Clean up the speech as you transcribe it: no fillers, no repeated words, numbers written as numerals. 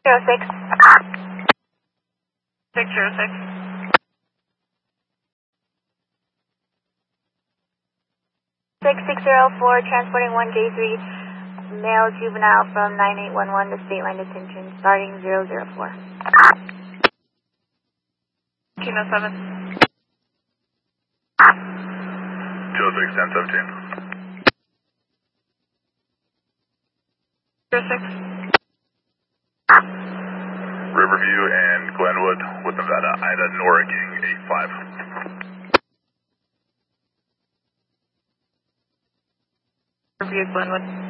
606. 606. 6604, transporting 1J3, male juvenile from 9811 to State Line Detention, starting 004. Kilo 7. 206, 1017. 06. Riverview and Glenwood with Nevada, Ida Nora King 85. Riverview, Glenwood.